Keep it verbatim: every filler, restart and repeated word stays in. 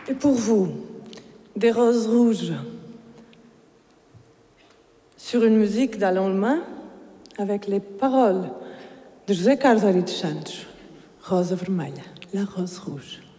Et pour vous, des roses rouges sur une musique d'Alain avec les paroles de José Carlos Ari dos Santos, Rosa Vermelha, la rose rouge.